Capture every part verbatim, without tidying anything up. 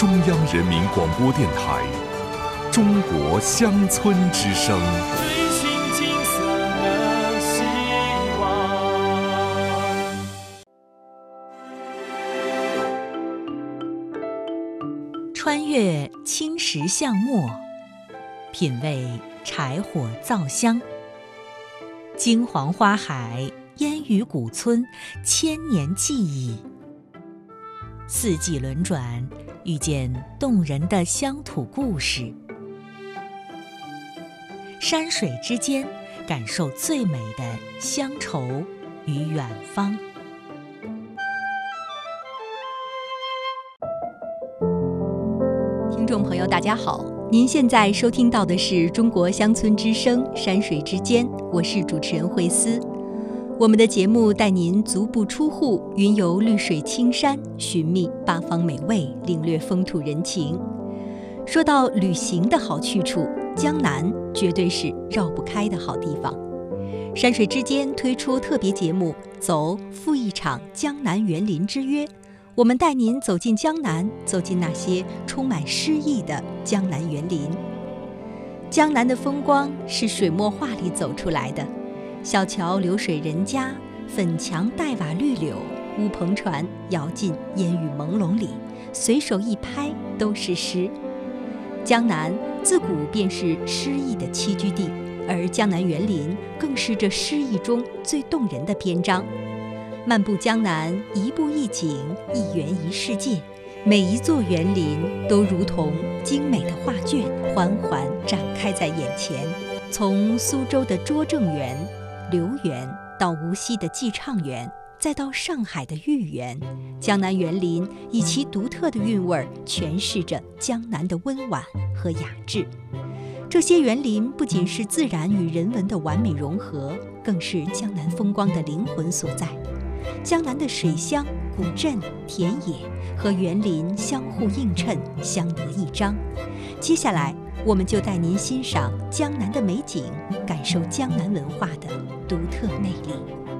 中央人民广播电台中国乡村之声。 追寻金色的希望。 穿越青石巷陌，品味柴火皂香。金黄花海，烟雨古村，千年记忆。四季轮转，遇见动人的乡土故事。山水之间，感受最美的乡愁与远方。听众朋友大家好，您现在收听到的是中国乡村之声山水之间，我是主持人慧思。我们的节目带您足不出户，云游绿水青山，寻觅八方美味，领略风土人情。说到旅行的好去处，江南绝对是绕不开的好地方。山水之间推出特别节目，走赴一场江南园林之约，我们带您走进江南，走进那些充满诗意的江南园林。江南的风光是水墨画里走出来的，小桥流水人家，粉墙黛瓦绿柳，乌篷船摇进烟雨朦胧里，随手一拍都是诗。江南自古便是诗意的栖居地，而江南园林更是这诗意中最动人的篇章。漫步江南，一步一景，一园一世界，每一座园林都如同精美的画卷，缓缓展开在眼前。从苏州的拙政园、留园，到无锡的寄畅园，再到上海的豫园，江南园林以其独特的韵味诠释着江南的温婉和雅致。这些园林不仅是自然与人文的完美融合，更是江南风光的灵魂所在。江南的水乡、古镇、田野和园林相互映衬，相得益彰。接下来我们就带您欣赏江南的美景，感受江南文化的独特魅力。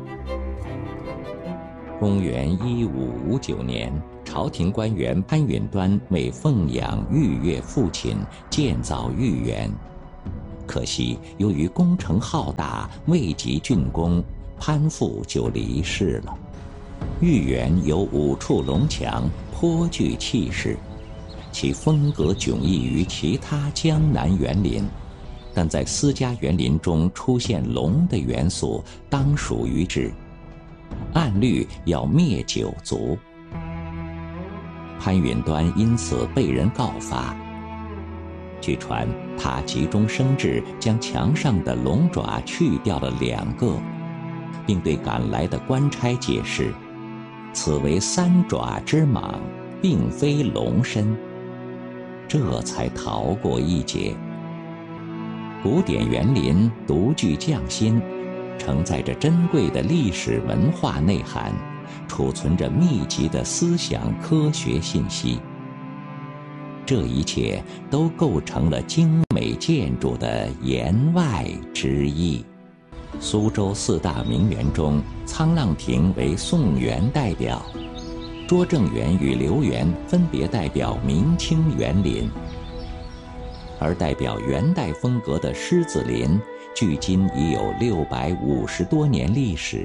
公元一五五九年，朝廷官员潘允端为奉养御岳父亲，建造御园。可惜由于工程浩大，未及竣工，潘父就离世了。御园有五处龙墙，颇具气势，其风格迥异于其他江南园林，但在私家园林中出现龙的元素，当属于之。按律要灭九族。潘允端因此被人告发。据传，他急中生智，将墙上的龙爪去掉了两个，并对赶来的官差解释，此为三爪之蟒，并非龙身，这才逃过一劫。古典园林独具匠心，承载着珍贵的历史文化内涵，储存着密集的思想科学信息。这一切都构成了精美建筑的言外之意。苏州四大名园中，沧浪亭为宋元代表，拙政园与留园分别代表明清园林。而代表元代风格的狮子林，距今已有六百五十多年历史。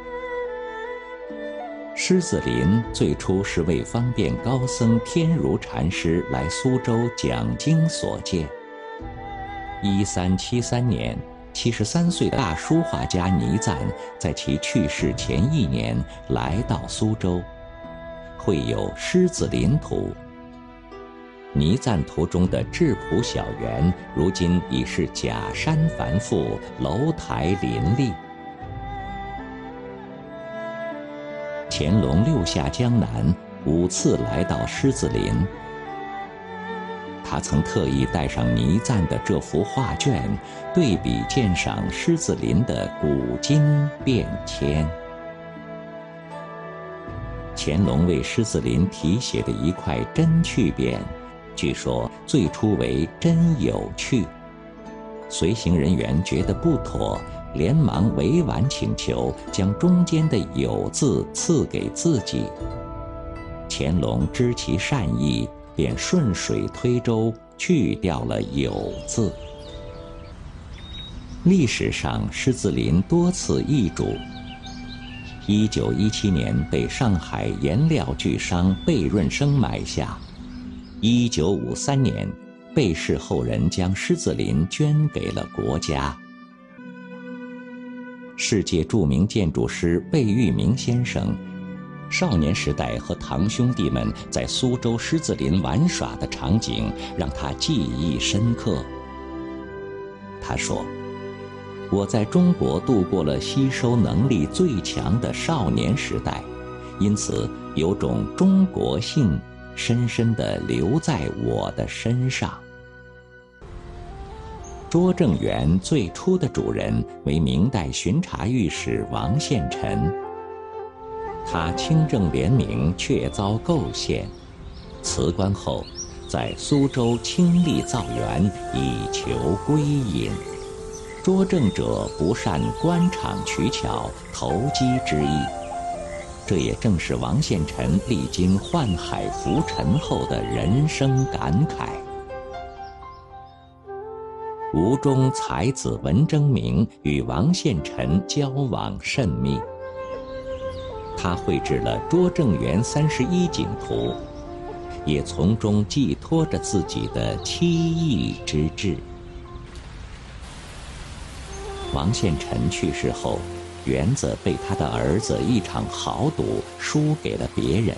狮子林最初是为方便高僧天竺禅师来苏州讲经所建。一三七三年，七十三岁的大书画家倪瓒在其去世前一年来到苏州，绘有《狮子林图》。倪瓒图中的质朴小园，如今已是假山繁复，楼台林立。乾隆六下江南，五次来到狮子林。他曾特意带上倪瓒的这幅画卷，对比鉴赏狮子林的古今变迁。乾隆为狮子林题写的一块真趣匾，据说最初为真有趣，随行人员觉得不妥，连忙委婉请求将中间的有字赐给自己。乾隆知其善意， 便顺水推舟去掉了有字。历史上狮子林多次易主，一九一七年被上海颜料巨商贝润生买下，一九五三年贝氏后人将狮子林捐给了国家。世界著名建筑师贝聿铭先生少年时代和堂兄弟们在苏州狮子林玩耍的场景让他记忆深刻。他说，我在中国度过了吸收能力最强的少年时代，因此有种中国性深深地留在我的身上。拙政园最初的主人为明代巡查御史王献臣，他清正廉明，却遭构陷，辞官后在苏州倾力造园，以求归隐。拙政者不善官场取巧，投机之意。这也正是王献臣历经宦海浮沉后的人生感慨。吴中才子文征明与王献臣交往甚密，他绘制了拙政园三十一景图，也从中寄托着自己的七艺之志。王献臣去世后，园子被他的儿子一场豪赌输给了别人。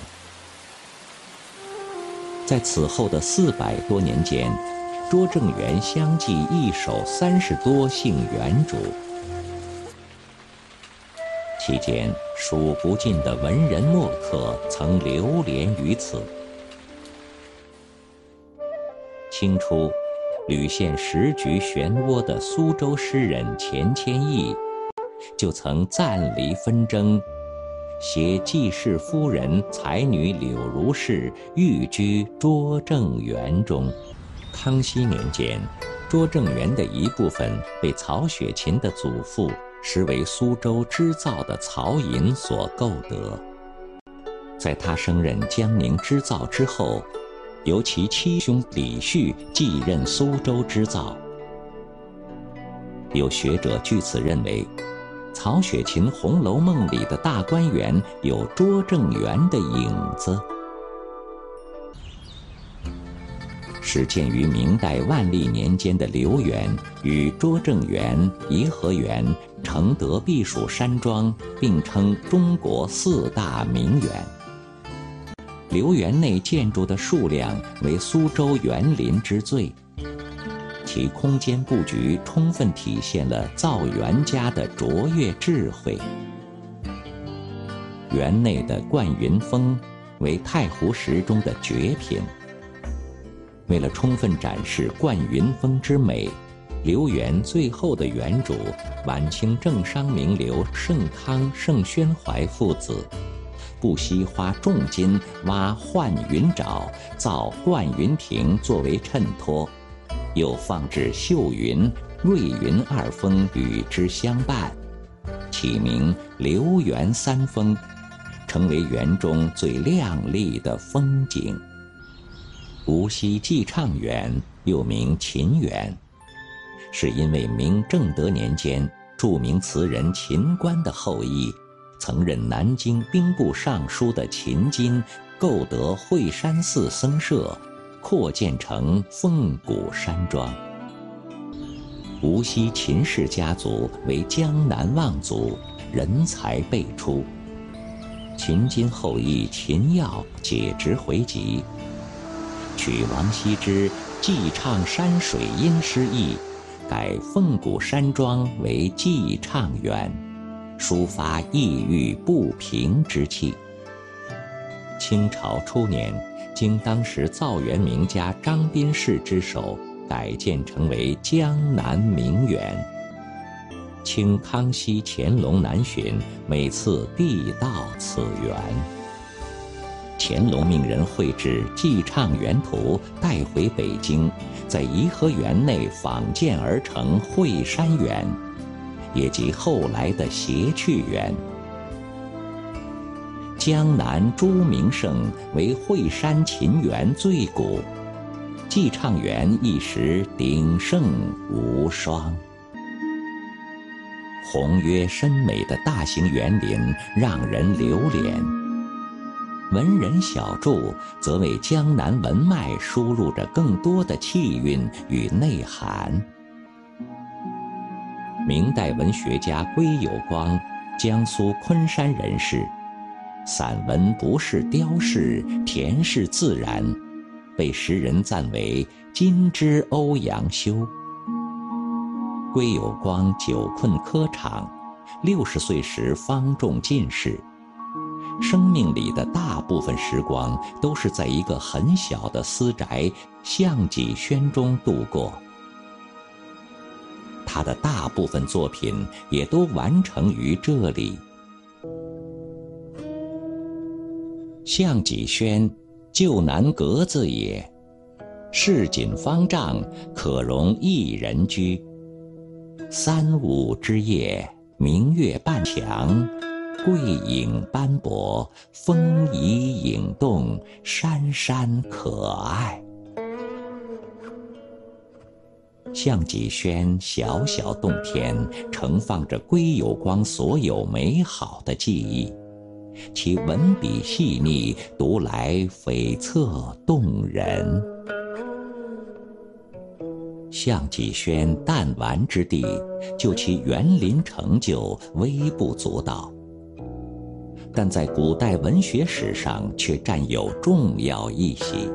在此后的四百多年间，拙政园相继易手三十多姓园主，期间数不尽的文人墨客曾流连于此。清初屡陷时局漩涡的苏州诗人钱谦益，就曾暂离纷争，携季氏夫人才女柳如是寓居拙政园中。康熙年间，拙政园的一部分被曹雪芹的祖父实为苏州织造的曹寅所购得。在他升任江宁织造之后，由其七兄李煦继任苏州织造。有学者据此认为，曹雪芹《红楼梦》里的大观园有拙政园的影子。始建于明代万历年间的留园与拙政园、颐和园、承德避暑山庄并称中国四大名园。留园内建筑的数量为苏州园林之最，其空间布局充分体现了造园家的卓越智慧。园内的灌云峰为太湖石中的绝品。为了充分展示灌云峰之美，留园最后的园主晚清政商名流盛康、盛宣怀父子，不惜花重金挖幻云沼，造灌云亭作为衬托，又放置秀云、瑞云二峰与之相伴，起名留园三峰，成为园中最亮丽的风景。无锡寄畅园又名秦园，是因为明正德年间著名词人秦观的后裔，曾任南京兵部尚书的秦金购得惠山寺僧舍，扩建成凤谷山庄。无锡秦氏家族为江南望族，人才辈出。秦金后裔秦耀解职回籍，取王羲之《寄畅山水音》诗意，改凤谷山庄为寄畅园，抒发抑郁不平之气。清朝初年，经当时造园名家张宾士之手改建成为江南名园。清康熙、乾隆南巡，每次必到此园。乾隆命人绘制《寄畅园图》带回北京，在颐和园内仿建而成惠山园，也即后来的谐趣园。 江南朱名胜，为惠山秦园最古，寄畅园一时鼎盛无双。宏约深美的大型园林让人流连，文人小著则为江南文脉输入着更多的气韵与内涵。明代文学家归有光，江苏昆山人士，散文不是雕饰，恬是自然，被时人赞为今之欧阳修。归有光久困科场，六十岁时方中进士，生命里的大部分时光都是在一个很小的私宅项脊轩中度过。他的大部分作品也都完成于这里。项脊轩，旧南阁子也，市井方丈，可容一人居。三五之夜，明月半墙，桂影斑驳，风移影动，山山可爱。项脊轩小小洞天，盛放着归有光所有美好的记忆，其文笔细腻，读来悱恻动人。项脊轩弹丸之地，就其园林成就微不足道，但在古代文学史上却占有重要一席。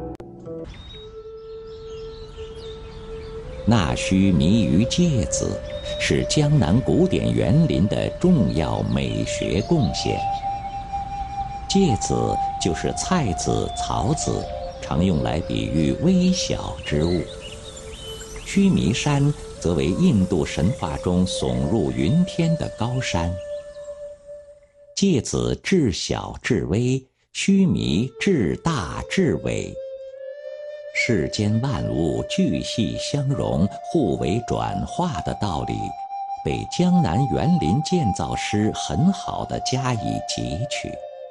纳须弥于芥子，是江南古典园林的重要美学贡献。芥子就是菜籽、草籽，常用来比喻微小之物。须弥山则为印度神话中耸入云天的高山。芥子至小至微，须弥至大至微。世间万物巨细相融，互为转化的道理，被江南园林建造师很好地加以汲取。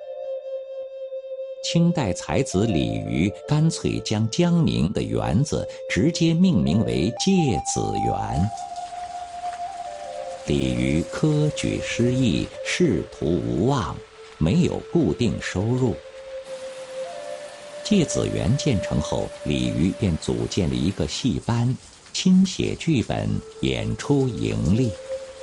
清代才子李渔干脆将江宁的园子直接命名为芥子园。李渔科举失意，仕途无望，没有固定收入。芥子园建成后，李渔便组建了一个戏班，亲写剧本，演出盈利。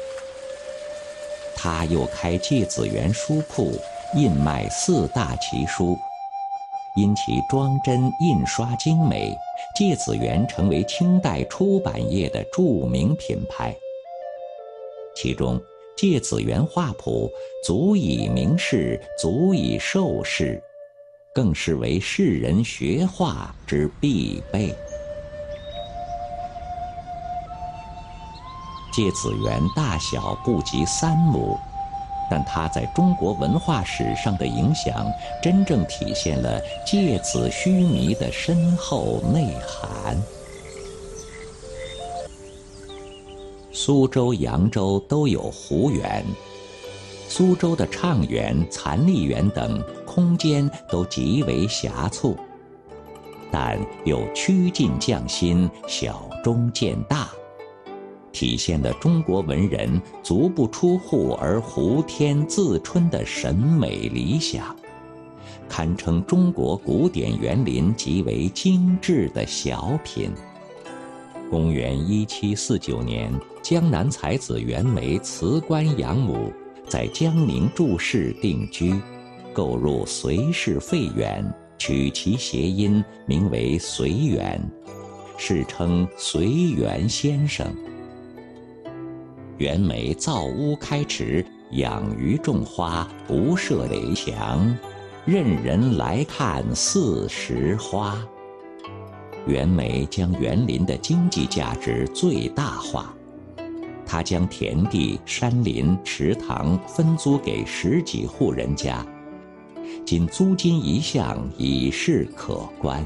他又开芥子园书铺，印卖四大奇书。因其装帧印刷精美，芥子园成为清代出版业的著名品牌。其中芥子园画谱足以明示，足以授示，更是为世人学画之必备。芥子园大小不及三亩，但它在中国文化史上的影响，真正体现了芥子须弥的深厚内涵。苏州、扬州都有湖园，苏州的畅园、残丽园等空间都极为狭促，但又曲尽匠心，小中见大，体现了中国文人足不出户而湖天自春的审美理想，堪称中国古典园林极为精致的小品。公元一七四九年，江南才子袁枚辞官养母，在江宁筑市定居，购入随氏废园，取其谐音，名为随园，世称随园先生。袁枚造屋开池，养鱼种花，不设垒墙，任人来看似拾花。袁枚将园林的经济价值最大化，他将田地、山林、池塘分租给十几户人家，仅租金一项已是可观。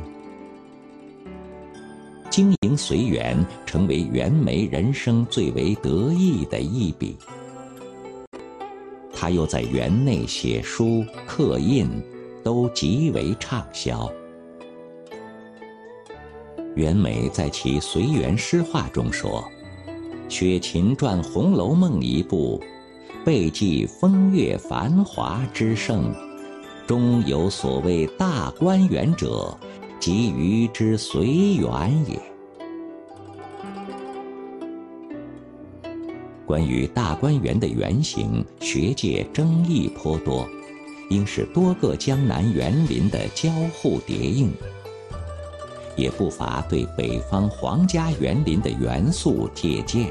经营随园成为袁枚人生最为得意的一笔。 他又在园内写书刻印，都极为畅销。袁枚在其《随园诗话》中说，雪芹传《红楼梦》一部，备记风月繁华之盛，中有所谓大观园者，即余之随园也。关于大观园的原型，学界争议颇多，应是多个江南园林的交互叠映，也不乏对北方皇家园林的元素借鉴。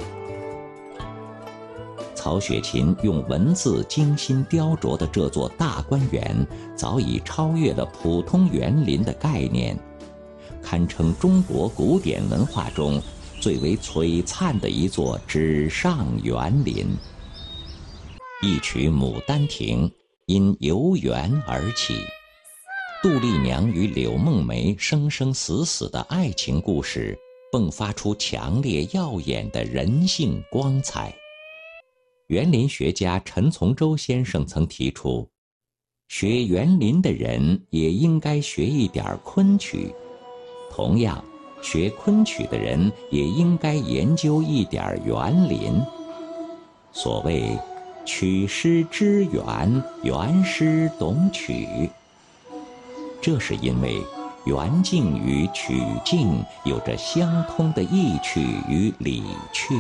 曹雪芹用文字精心雕琢的这座大观园，早已超越了普通园林的概念，堪称中国古典文化中最为璀璨的一座纸上园林。一曲《牡丹亭》因游园而起，杜丽娘与柳梦梅生生死死的爱情故事，迸发出强烈耀眼的人性光彩。园林学家陈从周先生曾提出，学园林的人也应该学一点昆曲，同样学昆曲的人也应该研究一点园林。所谓曲师知园，园师懂曲，这是因为园境与曲境有着相通的意趣与理趣。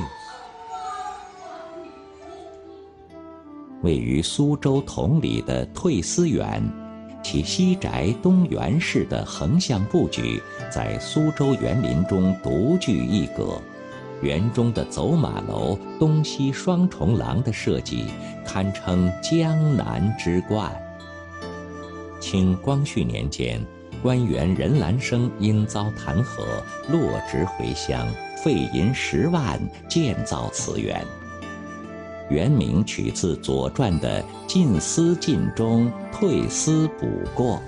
位于苏州同里的退思园，其西宅东园式的横向布局，在苏州园林中独具一格。园中的走马楼、东西双重廊的设计，堪称江南之冠。清光绪年间，官员任兰生因遭弹劾，落职回乡，费银十万建造此园。原名取自《左传》的“进思尽中，退思补过”，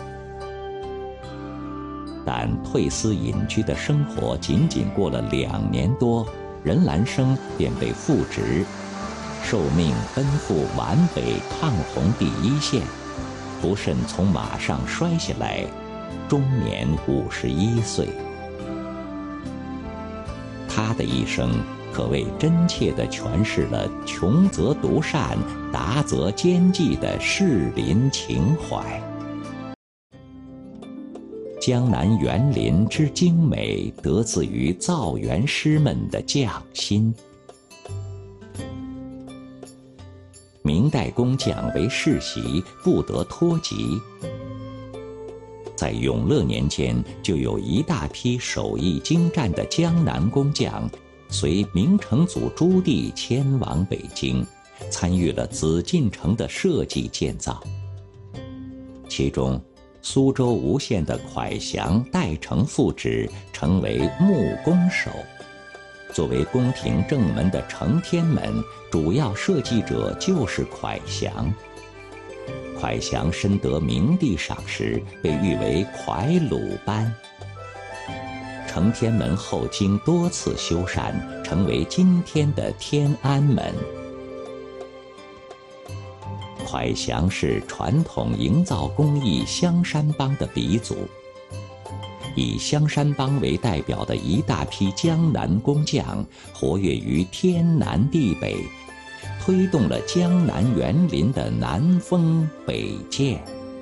但退思隐居的生活仅仅过了两年多，任兰生便被复职，受命奔赴皖北抗洪第一线，不慎从马上摔下来，终年五十一岁。他的一生可谓真切地诠释了穷则独善，达则兼济的士林情怀。江南园林之精美，得自于造园师们的匠心。明代工匠为世袭，不得脱籍。在永乐年间，就有一大批手艺精湛的江南工匠，随明成祖朱棣迁往北京，参与了紫禁城的设计建造。其中，苏州吴县的蒯祥代承复职，成为木工手。作为宫廷正门的承天门，主要设计者就是蒯祥。蒯祥深得明帝赏识，被誉为蒯鲁班。承天门后经多次修缮，成为今天的天安门。蒯祥是传统营造工艺香山帮的鼻祖，以香山帮为代表的一大批江南工匠，活跃于天南地北，推动了江南园林的南风北渐。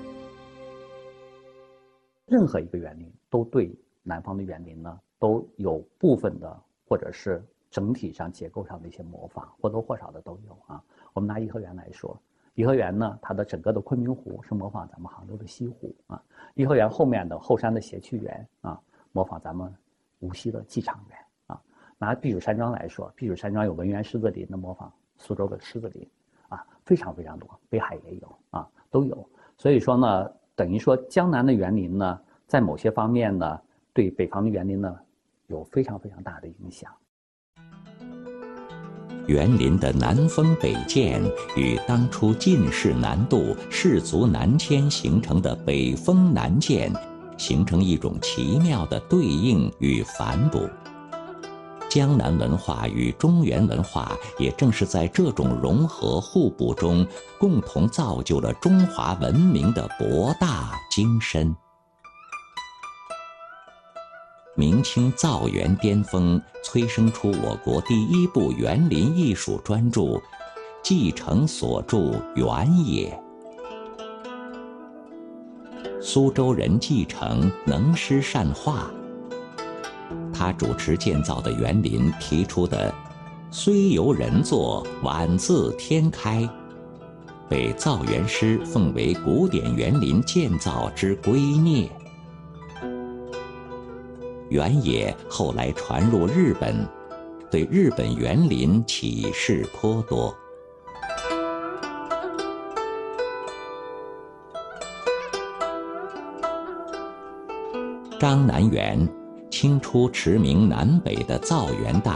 任何一个园林都对南方的园林呢，都有部分的或者是整体上结构上的一些模仿，或多或少的都有啊。我们拿颐和园来说，颐和园呢，它的整个的昆明湖是模仿咱们杭州的西湖啊。颐和园后面的后山的谐趣园啊，模仿咱们无锡的寄场园啊。拿避暑山庄来说，避暑山庄有文园狮子林的模仿苏州的狮子林啊，非常非常多，北海也有啊，都有。所以说呢，等于说江南的园林呢，在某些方面呢，对北方的园林呢，有非常非常大的影响。 园林的南风北渐与当初进士南渡、士族南迁形成的北风南渐，形成一种奇妙的对应与反哺。 江南文化与中原文化也正是在这种融合互补中，共同造就了中华文明的博大精深。明清造园巅峰，催生出我国第一部园林艺术专著，继承所著《园野》。苏州人继承能诗善画，他主持建造的园林提出的“虽由人作，宛自天开”，被造园师奉为古典园林建造之圭臬。园野后来传入日本，对日本园林启示颇多。张南园，清初驰名南北的造园大